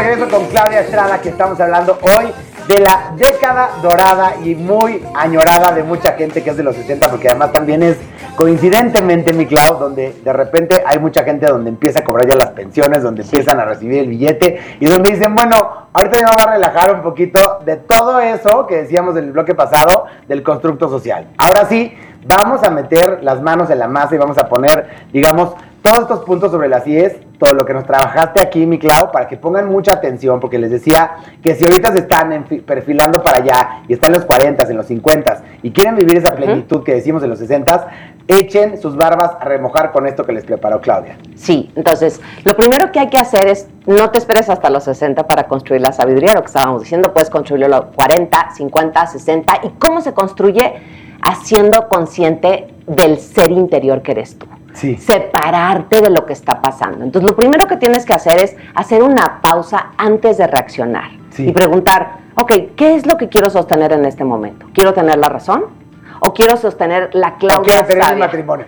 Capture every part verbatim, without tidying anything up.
regreso con Claudia Estrada, que estamos hablando hoy de la década dorada y muy añorada de mucha gente, que es de los sesenta, porque además también es coincidentemente, mi Clau, donde de repente hay mucha gente donde empieza a cobrar ya las pensiones, donde sí. empiezan a recibir el billete y donde dicen, bueno, ahorita ya me voy a relajar un poquito de todo eso que decíamos en el bloque pasado del constructo social. Ahora sí, vamos a meter las manos en la masa y vamos a poner, digamos, todos estos puntos sobre las IES, todo lo que nos trabajaste aquí, mi Clau, para que pongan mucha atención, porque les decía que si ahorita se están enfi- perfilando para allá y están en los cuarenta, en los cincuenta y quieren vivir esa plenitud uh-huh. que decimos en los sesenta, echen sus barbas a remojar con esto que les preparó Claudia. Sí, entonces, lo primero que hay que hacer es, no te esperes hasta los sesenta para construir la sabiduría, lo que estábamos diciendo, puedes construirlo a los cuarenta, cincuenta, sesenta, ¿y cómo se construye? Haciendo consciente del ser interior que eres tú. Sí. Separarte de lo que está pasando. Entonces, lo primero que tienes que hacer es hacer una pausa antes de reaccionar. Sí. Y preguntar, ok, ¿qué es lo que quiero sostener en este momento? ¿Quiero tener la razón? ¿O quiero sostener la Claudia o quiero tener sabia? mi matrimonio?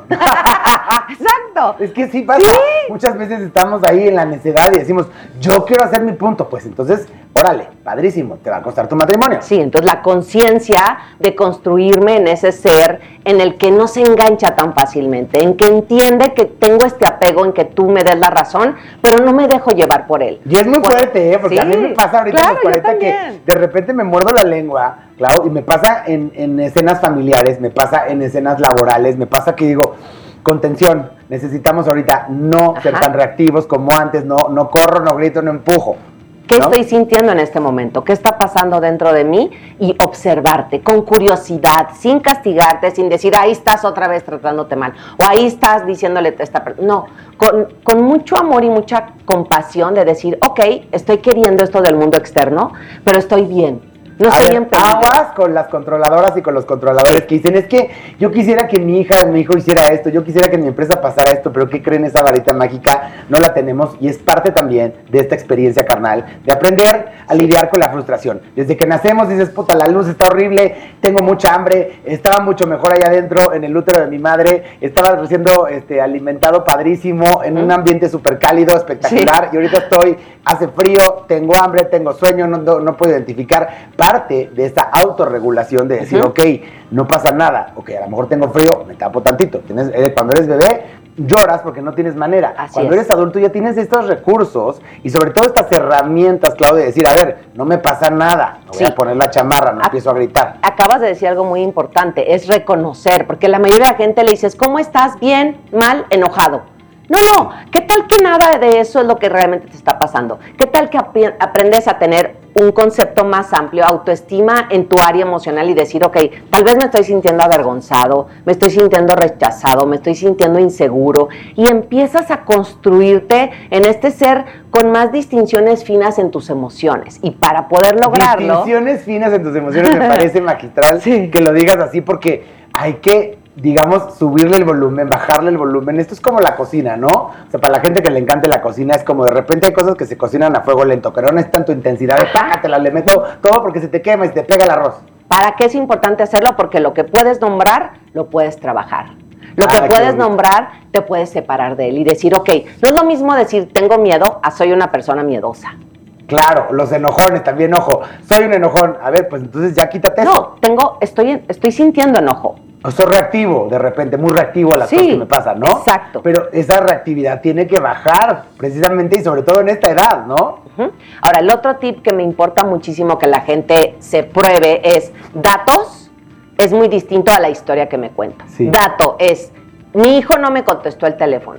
Exacto. Es que sí pasa. Sí. Muchas veces estamos ahí en la necedad y decimos, yo quiero hacer mi punto. Pues entonces, órale, padrísimo, te va a costar tu matrimonio. Sí, entonces la conciencia de construirme en ese ser en el que no se engancha tan fácilmente, en que entiende que tengo este apego en que tú me des la razón, pero no me dejo llevar por él. Y es muy por... fuerte, ¿eh? Porque sí, a mí me pasa ahorita claro, en los cuarenta que de repente me muerdo la lengua, claro, y me pasa en, en escenas familiares, me pasa en escenas laborales, me pasa que digo, contención, necesitamos ahorita no Ajá. ser tan reactivos como antes, no, no corro, no grito, no empujo. ¿Qué ¿no? estoy sintiendo en este momento? ¿Qué está pasando dentro de mí? Y observarte con curiosidad, sin castigarte, sin decir, ahí estás otra vez tratándote mal, o ahí estás diciéndole esta persona. No, con, con mucho amor y mucha compasión de decir, ok, estoy queriendo esto del mundo externo, pero estoy bien. No a estoy ver, en peligro. Aguas con las controladoras y con los controladores que dicen, es que yo quisiera que mi hija, mi hijo hiciera esto, yo quisiera que en mi empresa pasara esto, pero ¿qué creen? Esa varita mágica no la tenemos y es parte también de esta experiencia carnal, de aprender a lidiar con la frustración. Desde que nacemos dices, puta, la luz está horrible, tengo mucha hambre, estaba mucho mejor allá adentro en el útero de mi madre, estaba siendo este, alimentado padrísimo, en ¿Mm? un ambiente súper cálido, espectacular, sí. y ahorita estoy, hace frío, tengo hambre, tengo sueño, no, no, no puedo identificar. Parte de esa autorregulación de decir, uh-huh. ok, no pasa nada, ok, a lo mejor tengo frío, me tapo tantito. Tienes, eh, cuando eres bebé, lloras porque no tienes manera. Así cuando es. eres adulto ya tienes estos recursos y sobre todo estas herramientas, Claudia, de decir, a ver, no me pasa nada, no voy sí. a poner la chamarra, no a- empiezo a gritar. Acabas de decir algo muy importante, es reconocer, porque la mayoría de la gente le dices, ¿cómo estás? Bien, mal, enojado. No, ¿qué tal que nada de eso es lo que realmente te está pasando? ¿Qué tal que ap- aprendes a tener un concepto más amplio, autoestima en tu área emocional y decir, ok, tal vez me estoy sintiendo avergonzado, me estoy sintiendo rechazado, me estoy sintiendo inseguro, y empiezas a construirte en este ser con más distinciones finas en tus emociones. Y para poder lograrlo... Distinciones finas en tus emociones, me parece magistral sí. que lo digas así, porque hay que... digamos, subirle el volumen, bajarle el volumen. Esto es como la cocina, ¿no? O sea, para la gente que le encante la cocina, es como de repente hay cosas que se cocinan a fuego lento, pero no es tanto intensidad de págatela, le meto todo porque se te quema y se te pega el arroz. ¿Para qué es importante hacerlo? Porque lo que puedes nombrar, lo puedes trabajar. Lo que ah, puedes nombrar, te puedes separar de él y decir, ok, no es lo mismo decir tengo miedo a soy una persona miedosa. Claro, los enojones también, ojo, soy un enojón. A ver, pues entonces ya quítate eso. No, tengo, estoy, estoy sintiendo enojo. O soy reactivo, de repente, muy reactivo a las sí, cosas que me pasan, ¿no? Exacto. Pero esa reactividad tiene que bajar, precisamente, y sobre todo en esta edad, ¿no? Uh-huh. Ahora, el otro tip que me importa muchísimo que la gente se pruebe es datos, es muy distinto a la historia que me cuenta. Sí. Dato es, mi hijo no me contestó el teléfono.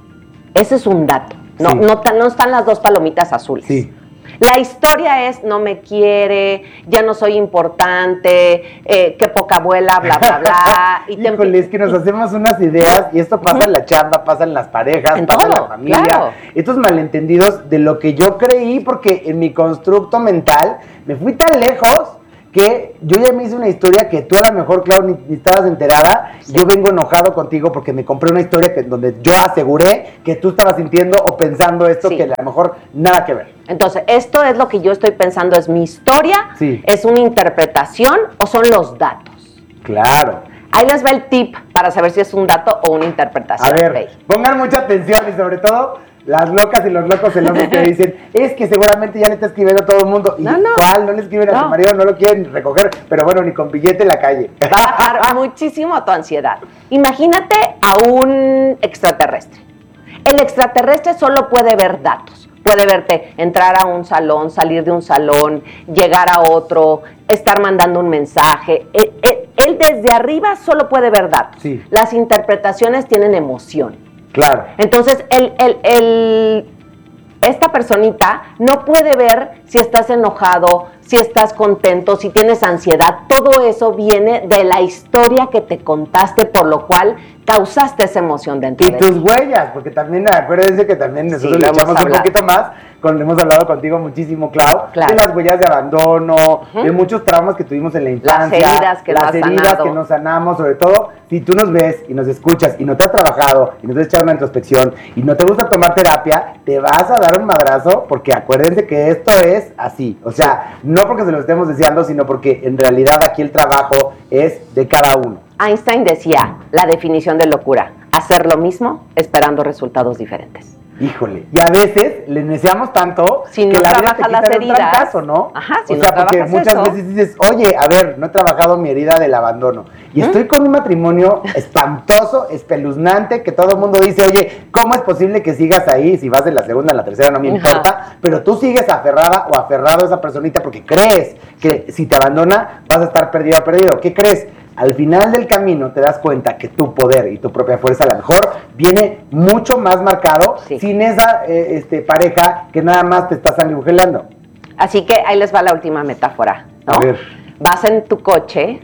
Ese es un dato. No, sí. no, no están las dos palomitas azules. Sí. La historia es, no me quiere, ya no soy importante, eh, qué poca abuela, bla, bla, bla. Y te Híjole, es que nos hacemos unas ideas y esto pasa uh-huh. en la chamba, pasa en las parejas, en pasa todo, en la familia. Claro. Estos malentendidos de lo que yo creí, porque en mi constructo mental me fui tan lejos que yo ya me hice una historia que tú a lo mejor, Clau, ni, ni estabas enterada. Sí. Yo vengo enojado contigo porque me compré una historia que, donde yo aseguré que tú estabas sintiendo o pensando esto sí. que a lo mejor nada que ver. Entonces, esto es lo que yo estoy pensando, ¿es mi historia? Sí. ¿Es una interpretación o son los datos? Claro. Ahí les va el tip para saber si es un dato o una interpretación. A ver, okay. pongan mucha atención y sobre todo las locas y los locos celosos que dicen, es que seguramente ya le está escribiendo a todo el mundo. ¿Y no, no. cuál? No le escriben no. a su marido, no lo quieren recoger, pero bueno, ni con billete en la calle. Va a bajar muchísimo tu ansiedad. Imagínate a un extraterrestre. El extraterrestre solo puede ver datos. Puede verte entrar a un salón, salir de un salón, llegar a otro, estar mandando un mensaje. Él, él, él desde arriba solo puede ver datos. Sí. Las interpretaciones tienen emoción. Claro. Entonces, el, el, el, esta personita no puede ver si estás enojado, si estás contento, si tienes ansiedad. Todo eso viene de la historia que te contaste, por lo cual causaste esa emoción dentro y de tus ti. huellas, porque también acuérdense que también nosotros Sí, le hemos echamos un hablado. poquito más, con, hemos hablado contigo muchísimo, Clau, Claro. de las huellas de abandono, Uh-huh. de muchos traumas que tuvimos en la infancia, Las heridas que no las has heridas sanado. que no sanamos, sobre todo si tú nos ves y nos escuchas y no te has trabajado y no te has echado una introspección y no te gusta tomar terapia, te vas a dar un madrazo, porque acuérdense que esto es así, o sea, no porque se lo estemos deseando, sino porque en realidad aquí el trabajo es de cada uno. Einstein decía, la definición de locura, hacer lo mismo esperando resultados diferentes. Híjole, y a veces le deseamos tanto Si no que la vida te trabajas las quita de un heridas, trancazo, ¿no? ajá, si o no sea, porque trabajas muchas eso. veces dices, oye, a ver, no he trabajado mi herida del abandono. Y ¿Mm? estoy con un matrimonio espantoso, espeluznante, que todo el mundo dice, oye, ¿cómo es posible que sigas ahí? Si vas de la segunda a la tercera, no me Ajá. importa, pero tú sigues aferrada o aferrado a esa personita porque crees que si te abandona vas a estar perdido o perdido. ¿Qué crees? Al final del camino te das cuenta que tu poder y tu propia fuerza a lo mejor viene mucho más marcado Sí. sin esa eh, este, pareja que nada más te está sanguijuelando. Así que ahí les va la última metáfora, ¿no? A ver. Vas en tu coche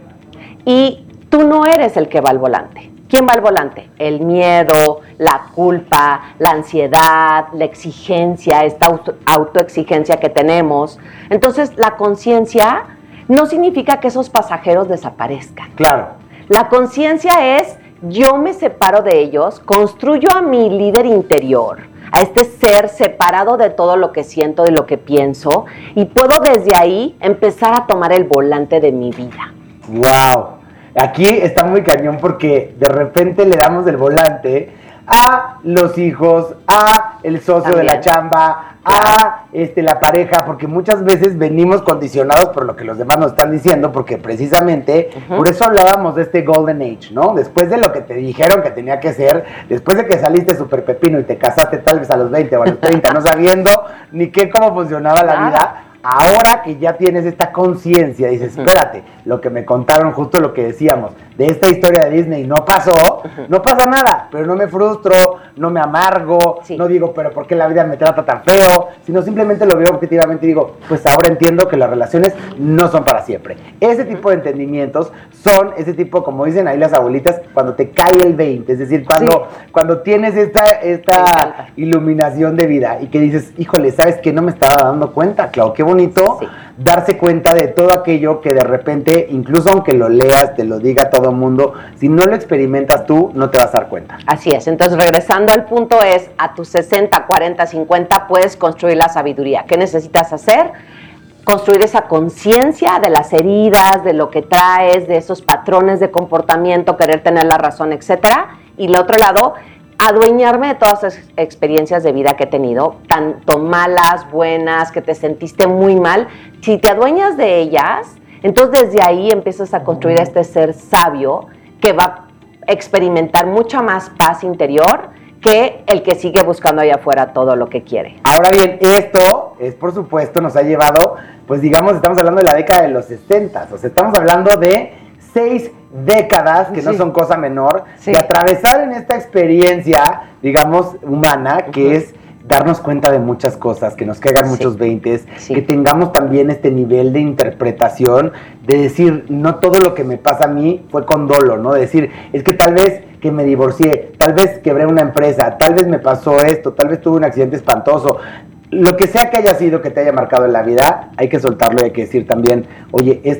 y tú no eres el que va al volante. ¿Quién va al volante? El miedo, la culpa, la ansiedad, la exigencia, esta auto- autoexigencia que tenemos. Entonces, la conciencia no significa que esos pasajeros desaparezcan. Claro. La conciencia es, yo me separo de ellos, construyo a mi líder interior, a este ser separado de todo lo que siento, de lo que pienso, y puedo desde ahí empezar a tomar el volante de mi vida. Wow. Aquí está muy cañón porque de repente le damos el volante a los hijos, a el socio También. de la chamba, a este, la pareja, porque muchas veces venimos condicionados por lo que los demás nos están diciendo, porque precisamente Uh-huh. por eso hablábamos de este Golden Age, ¿no? Después de lo que te dijeron que tenía que ser, después de que saliste súper pepino y te casaste tal vez a los veinte o a los treinta, no sabiendo ni qué cómo funcionaba la Nada. vida. Ahora que ya tienes esta conciencia, dices, espérate, lo que me contaron, justo lo que decíamos, de esta historia de Disney no pasó, no pasa nada, pero no me frustro, no me amargo, Sí. no digo, pero ¿por qué la vida me trata tan feo? Sino simplemente lo veo objetivamente y digo, pues ahora entiendo que las relaciones no son para siempre. Ese tipo de entendimientos son ese tipo, como dicen ahí las abuelitas, cuando te cae el veinte, es decir, cuando, Sí. cuando tienes esta, Me esta encanta. iluminación de vida y que dices, híjole, ¿sabes qué? No me estaba dando cuenta, Clau, qué bonito Sí. darse cuenta de todo aquello que de repente, incluso aunque lo leas, te lo diga todo el mundo, si no lo experimentas tú, no te vas a dar cuenta. Así es, entonces regresando al punto es, a tus sesenta, cuarenta, cincuenta puedes construir la sabiduría. ¿Qué necesitas hacer? Construir esa conciencia de las heridas, de lo que traes, de esos patrones de comportamiento, querer tener la razón, etcétera. Y el otro lado, adueñarme de todas las experiencias de vida que he tenido, tanto malas, buenas, que te sentiste muy mal. Si te adueñas de ellas, entonces desde ahí empiezas a construir a este ser sabio que va a experimentar mucha más paz interior que el que sigue buscando allá afuera todo lo que quiere. Ahora bien, esto es, por supuesto, nos ha llevado, pues digamos, estamos hablando de la década de los sesenta, o sea, estamos hablando de seis décadas, que no Sí. son cosa menor, Sí. de atravesar en esta experiencia, digamos, humana, que Ujú. es darnos cuenta de muchas cosas, que nos caigan Sí. muchos veintes, Sí. que tengamos también este nivel de interpretación, de decir, no todo lo que me pasa a mí fue con dolo, ¿no? De decir, es que tal vez que me divorcié, tal vez quebré una empresa, tal vez me pasó esto, tal vez tuve un accidente espantoso. Lo que sea que haya sido que te haya marcado en la vida, hay que soltarlo y hay que decir también, oye, esto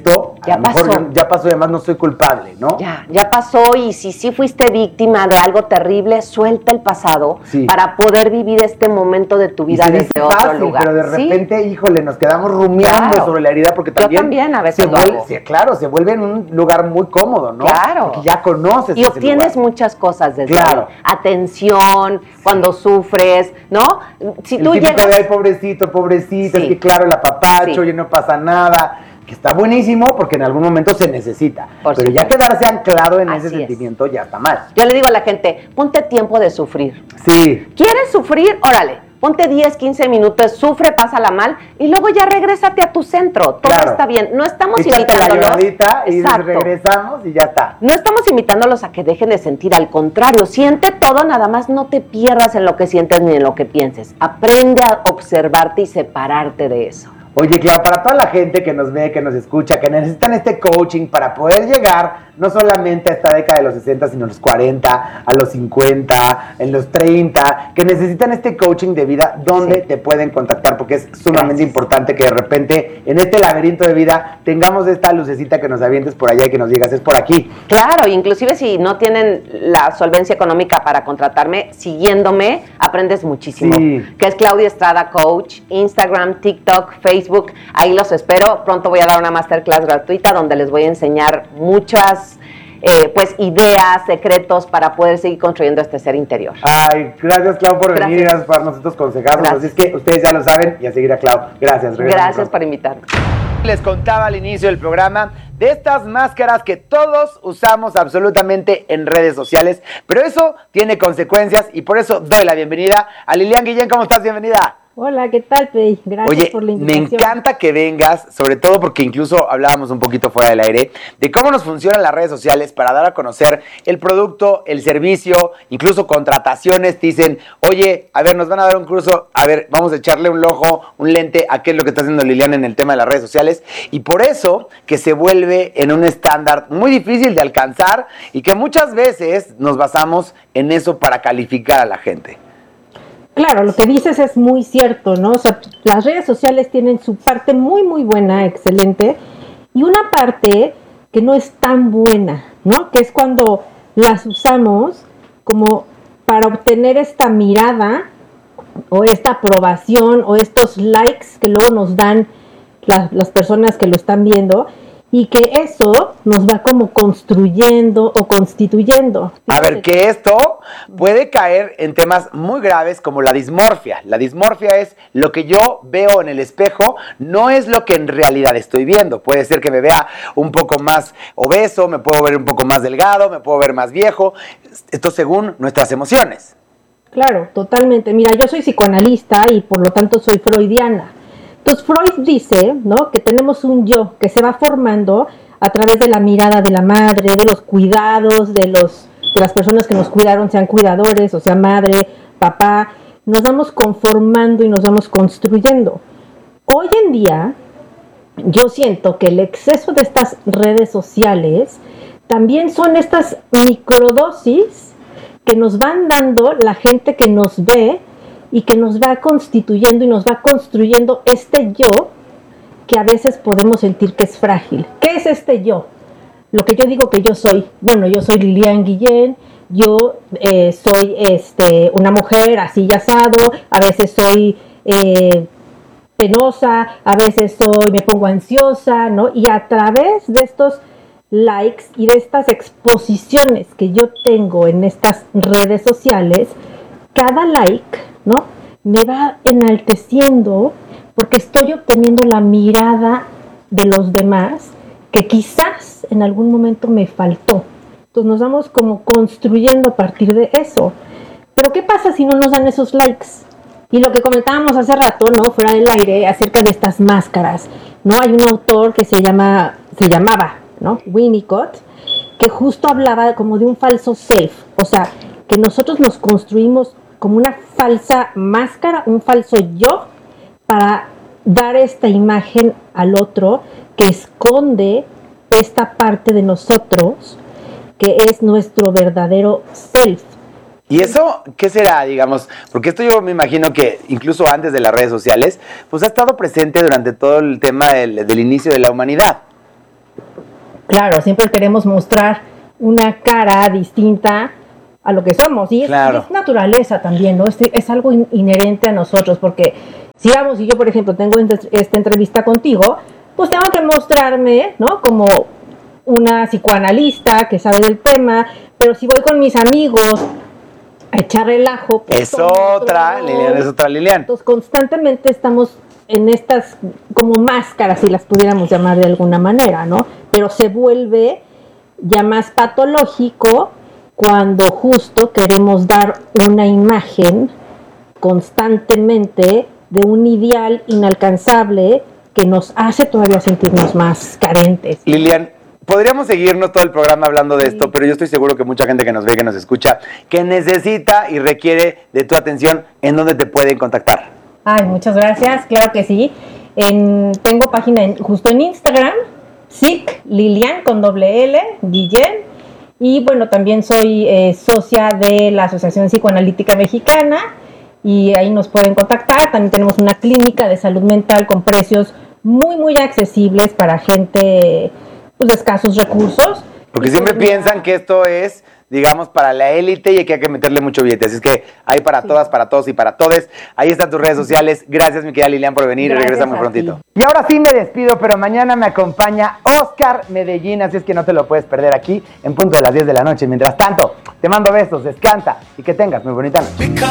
A ya lo mejor pasó. yo- ya pasó y además no soy culpable, ¿no? Ya, ya pasó y si sí fuiste víctima de algo terrible, suelta el pasado Sí. para poder vivir este momento de tu Y vida se desde dice otro fácil, lugar. pero de Sí. repente, híjole, nos quedamos rumiando Claro. sobre la herida porque Yo también... también a veces se lo vuelve, hago. sí, claro, se vuelve en un lugar muy cómodo, ¿no? Claro. Porque ya conoces Y ese obtienes lugar. muchas cosas desde Claro. ahí. Atención, cuando sufres, ¿no? Si El tú típico llegas... de, ay, pobrecito, pobrecito, Sí. es que claro, el apapacho, Sí. y no pasa nada, que está buenísimo porque en algún momento se necesita. Por pero ya supuesto. quedarse anclado en ese Así es. sentimiento ya está mal. Yo le digo a la gente, ponte tiempo de sufrir. Sí. ¿Quieres sufrir? Órale, ponte diez, quince minutos, sufre, pásala mal y luego ya regrésate a tu centro. Todo Claro. está bien. No estamos Échate la invitándolos. lloradita y Exacto. regresamos y ya está. No estamos invitándolos a que dejen de sentir, al contrario, siente todo, nada más no te pierdas en lo que sientes ni en lo que pienses. Aprende a observarte y separarte de eso. Oye, Clau, para toda la gente que nos ve, que nos escucha, que necesitan este coaching para poder llegar no solamente a esta década de los sesenta, sino a los cuarenta, a los cincuenta, en los treinta, que necesitan este coaching de vida, ¿dónde Sí. te pueden contactar? Porque es sumamente Gracias. importante que de repente en este laberinto de vida tengamos esta lucecita que nos avientes por allá y que nos digas, es por aquí. Claro, inclusive si no tienen la solvencia económica para contratarme, siguiéndome, aprendes muchísimo. Sí. Que es Claudia Estrada Coach, Instagram, TikTok, Facebook, ahí los espero. Pronto voy a dar una masterclass gratuita donde les voy a enseñar muchas eh, pues ideas, secretos para poder seguir construyendo este ser interior. Ay, gracias, Clau, por Gracias. venir y gracias por darnos estos consejazos. Gracias. Así es que ustedes ya lo saben y a seguir a Clau. Gracias. regresamos Gracias pronto. por invitarme. Les contaba al inicio del programa de estas máscaras que todos usamos absolutamente en redes sociales, pero eso tiene consecuencias y por eso doy la bienvenida a Lilian Guillén. ¿Cómo estás? Bienvenida. Hola, ¿qué tal, Pei? Gracias Oye, por la me invitación. encanta que vengas, sobre todo porque incluso hablábamos un poquito fuera del aire, de cómo nos funcionan las redes sociales para dar a conocer el producto, el servicio, incluso contrataciones. Te dicen, oye, a ver, nos van a dar un curso, a ver, vamos a echarle un ojo, un lente a qué es lo que está haciendo Lilian en el tema de las redes sociales. Y por eso que se vuelve en un estándar muy difícil de alcanzar y que muchas veces nos basamos en eso para calificar a la gente. Claro, lo que dices es muy cierto, ¿no? O sea, las redes sociales tienen su parte muy, muy buena, excelente, y una parte que no es tan buena, ¿no? Que es cuando las usamos como para obtener esta mirada o esta aprobación o estos likes que luego nos dan la- las personas que lo están viendo y que eso nos va como construyendo o constituyendo. A ver, que esto puede caer en temas muy graves como la dismorfia. La dismorfia es lo que yo veo en el espejo, no es lo que en realidad estoy viendo. Puede ser que me vea un poco más obeso, me puedo ver un poco más delgado, me puedo ver más viejo. Esto según nuestras emociones. Claro, totalmente. Mira, yo soy psicoanalista y por lo tanto soy freudiana. Entonces Freud dice, ¿no?, que tenemos un yo que se va formando a través de la mirada de la madre, de los cuidados, de los de las personas que nos cuidaron, sean cuidadores, o sea, madre, papá. Nos vamos conformando y nos vamos construyendo. Hoy en día, yo siento que el exceso de estas redes sociales también son estas microdosis que nos van dando la gente que nos ve y que nos va constituyendo y nos va construyendo este yo que a veces podemos sentir que es frágil. ¿Qué es este yo? Lo que yo digo que yo soy. Bueno, yo soy Lilian Guillén, yo eh, soy este, una mujer así y asado, a veces soy eh, penosa, a veces soy, me pongo ansiosa, ¿no? Y a través de estos likes y de estas exposiciones que yo tengo en estas redes sociales, cada like, ¿no?, me va enalteciendo porque estoy obteniendo la mirada de los demás que quizás en algún momento me faltó. Entonces nos vamos como construyendo a partir de eso. Pero ¿qué pasa si no nos dan esos likes? Y lo que comentábamos hace rato, ¿no?, fuera del aire, acerca de estas máscaras, ¿no? Hay un autor que se llama, se llamaba, ¿no?, Winnicott, que justo hablaba como de un falso self, o sea, que nosotros nos construimos como una falsa máscara, un falso yo, para dar esta imagen al otro que esconde esta parte de nosotros que es nuestro verdadero self. ¿Y eso qué será, digamos? Porque esto yo me imagino que incluso antes de las redes sociales, pues ha estado presente durante todo el tema del, del inicio de la humanidad. Claro, siempre queremos mostrar una cara distinta a lo que somos. Y es, Claro. y es naturaleza también, ¿no? Es, es algo in- inherente a nosotros, porque si vamos, y yo, por ejemplo, tengo ent- esta entrevista contigo, pues tengo que mostrarme, ¿no? Como una psicoanalista que sabe del tema, pero si voy con mis amigos a echar relajo... pues Es tomo otro otra, rol. Lilian, es otra Lilian. Entonces, constantemente estamos en estas como máscaras, si las pudiéramos llamar de alguna manera, ¿no? Pero se vuelve ya más patológico cuando justo queremos dar una imagen constantemente de un ideal inalcanzable que nos hace todavía sentirnos más carentes. Lilian, podríamos seguirnos todo el programa hablando de esto, pero yo estoy seguro que mucha gente que nos ve, que nos escucha, que necesita y requiere de tu atención, ¿en dónde te pueden contactar? Ay, muchas gracias, claro que sí. En, tengo página en- justo en Instagram, Psic Lilian con doble L, Guillén. Y bueno, también soy eh, socia de la Asociación Psicoanalítica Mexicana y ahí nos pueden contactar. También tenemos una clínica de salud mental con precios muy, muy accesibles para gente pues, de escasos recursos. Porque Y siempre pues, mira, piensan que esto es, digamos, para la élite y que hay que meterle mucho billete. Así es que hay para Sí. todas, para todos y para todes. Ahí están tus redes sociales. Gracias, mi querida Lilian, por venir. Gracias Regresa muy a prontito. ti. Y ahora sí me despido, pero mañana me acompaña Oscar Medellín, así es que no te lo puedes perder aquí en punto de las diez de la noche. Mientras tanto, te mando besos, descansa y que tengas muy bonita noche.